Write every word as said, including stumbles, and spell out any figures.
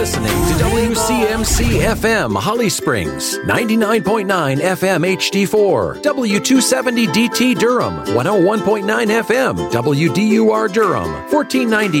Listening to W C M C F M Holly Springs, ninety-nine point nine F M H D four, W two seventy D T Durham, one oh one point nine F M W D U R Durham, fourteen ninety